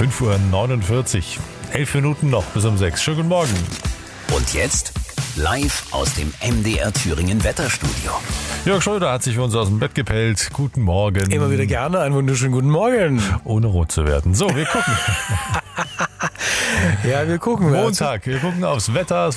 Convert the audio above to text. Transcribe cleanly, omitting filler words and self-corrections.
5:49 Uhr. 11 Minuten noch bis um 6. Schönen guten Morgen. Und jetzt live aus dem MDR Thüringen Wetterstudio. Jörg Schröder hat sich für uns aus dem Bett gepellt. Guten Morgen. Immer wieder gerne, einen wunderschönen guten Morgen. Ohne rot zu werden. So, wir gucken. Ja, wir gucken. Montag, wir gucken aufs Wetter.